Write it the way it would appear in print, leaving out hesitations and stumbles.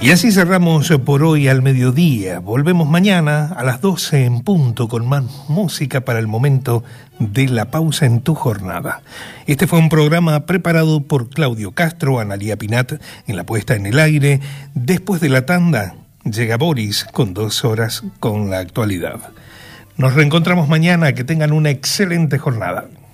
Y así cerramos por hoy al mediodía. Volvemos mañana a las 12 en punto con más música para el momento de la pausa en tu jornada. Este fue un programa preparado por Claudio Castro, Analía Pinat en la puesta en el aire. Después de la tanda llega Boris con 2 horas con la actualidad. Nos reencontramos mañana. Que tengan una excelente jornada.